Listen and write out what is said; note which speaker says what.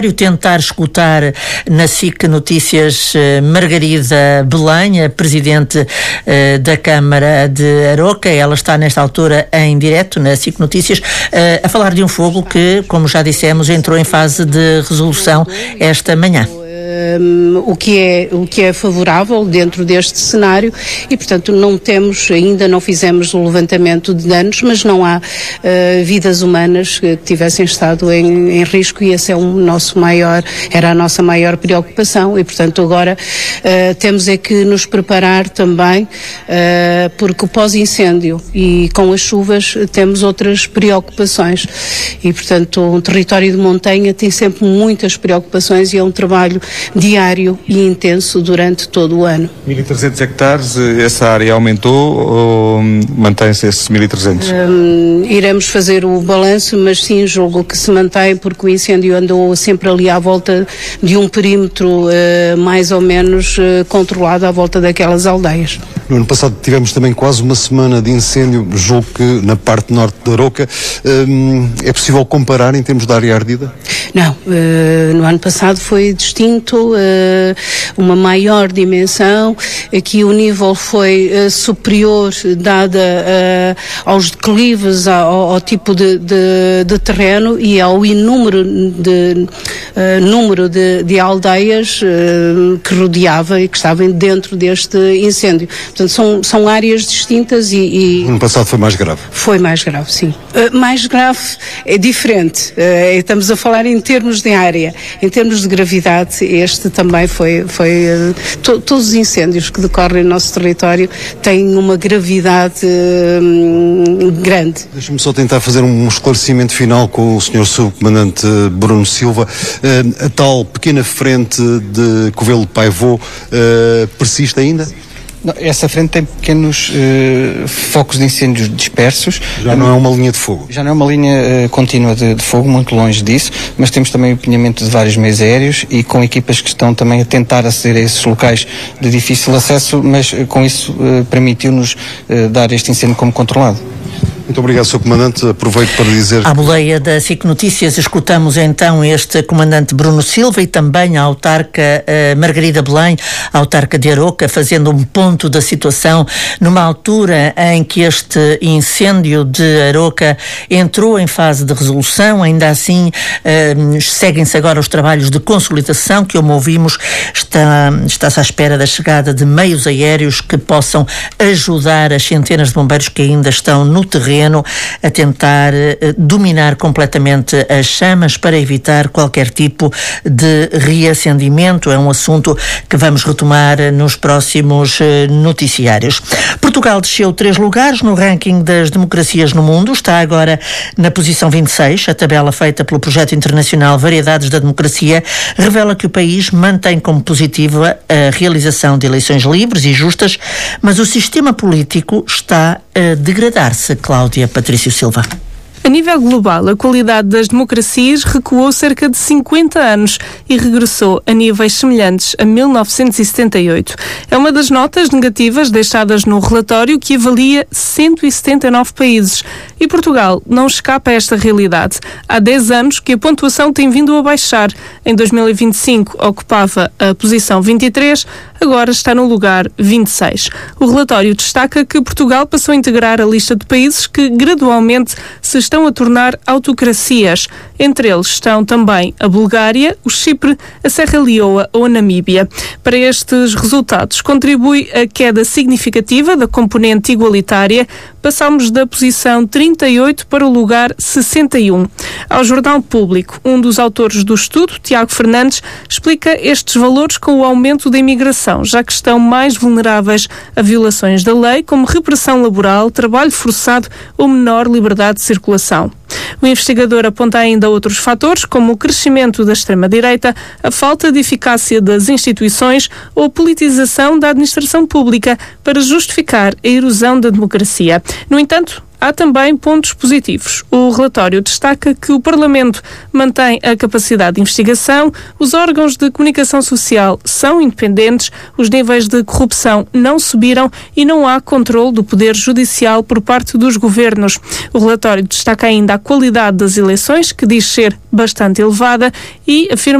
Speaker 1: tentar escutar na SIC Notícias Margarida Belém, a presidente da Câmara de Aroca. Ela está nesta altura em direto na SIC Notícias a falar de um fogo que, como já dissemos, entrou em fase de resolução esta manhã.
Speaker 2: O que é favorável dentro deste cenário e, portanto, ainda não fizemos o levantamento de danos, mas não há vidas humanas que tivessem estado em risco, e esse era a nossa maior preocupação, e, portanto, agora temos é que nos preparar também, porque o pós-incêndio e com as chuvas temos outras preocupações e, portanto, um território de montanha tem sempre muitas preocupações e é um trabalho diário e intenso durante todo o ano.
Speaker 3: 1.300 hectares, essa área aumentou ou mantém-se esses 1.300?
Speaker 2: Iremos fazer o balanço, mas sim, julgo que se mantém, porque o incêndio andou sempre ali à volta de um perímetro mais ou menos controlado à volta daquelas aldeias.
Speaker 4: No ano passado tivemos também quase uma semana de incêndio, julgo que na parte norte da Aroca. É possível comparar em termos de área ardida?
Speaker 2: Não, no ano passado foi distinto, uma maior dimensão, aqui o nível foi superior dada aos declives, ao tipo de terreno e ao número de aldeias que rodeava e que estavam dentro deste incêndio. Portanto, são áreas distintas e...
Speaker 4: No ano passado foi mais grave?
Speaker 2: Foi mais grave, sim. Mais grave é diferente, estamos a falar em termos de área, em termos de gravidade, este também foi todos os incêndios que decorrem no nosso território têm uma gravidade grande.
Speaker 4: Deixa-me só tentar fazer um esclarecimento final com o Sr. Subcomandante Bruno Silva. A tal pequena frente de Covelo de Paivô persiste ainda?
Speaker 5: Essa frente tem pequenos focos de incêndios dispersos.
Speaker 4: Já não é uma linha de fogo?
Speaker 5: Já não é uma linha contínua de fogo, muito longe disso, mas temos também o empenhamento de vários meios aéreos e com equipas que estão também a tentar aceder a esses locais de difícil acesso, mas com isso permitiu-nos dar este incêndio como controlado.
Speaker 4: Muito obrigado, Sr. Comandante. Aproveito para dizer...
Speaker 1: À boleia da SIC Notícias, escutamos então este Comandante Bruno Silva e também a autarca Margarida Belém, a autarca de Aroca, fazendo um ponto da situação numa altura em que este incêndio de Aroca entrou em fase de resolução. Ainda assim, seguem-se agora os trabalhos de consolidação que, como ouvimos, está-se à espera da chegada de meios aéreos que possam ajudar as centenas de bombeiros que ainda estão no terreno a tentar dominar completamente as chamas para evitar qualquer tipo de reacendimento. É um assunto que vamos retomar nos próximos noticiários. Portugal desceu 3 lugares no ranking das democracias no mundo, está agora na posição 26. A tabela feita pelo projeto internacional Variedades da Democracia revela que o país mantém como positiva a realização de eleições livres e justas, mas o sistema político está a degradar-se. Cláudia Patrício Silva.
Speaker 6: A nível global, a qualidade das democracias recuou cerca de 50 anos e regressou a níveis semelhantes a 1978. É uma das notas negativas deixadas no relatório que avalia 179 países. E Portugal não escapa a esta realidade. Há 10 anos que a pontuação tem vindo a baixar. Em 2025 ocupava a posição 23, agora está no lugar 26. O relatório destaca que Portugal passou a integrar a lista de países que gradualmente se estão a tornar autocracias. Entre eles estão também a Bulgária, o Chipre, a Serra Leoa ou a Namíbia. Para estes resultados contribui a queda significativa da componente igualitária. Passamos da posição 38 para o lugar 61. Ao Jornal Público, um dos autores do estudo, Tiago Fernandes, explica estes valores com o aumento da imigração, já que estão mais vulneráveis a violações da lei, como repressão laboral, trabalho forçado ou menor liberdade de circulação. O investigador aponta ainda outros fatores, como o crescimento da extrema-direita, a falta de eficácia das instituições ou a politização da administração pública para justificar a erosão da democracia. No entanto, há também pontos positivos. O relatório destaca que o Parlamento mantém a capacidade de investigação, os órgãos de comunicação social são independentes, os níveis de corrupção não subiram e não há controle do poder judicial por parte dos governos. O relatório destaca ainda a qualidade das eleições, que diz ser bastante elevada, e afirma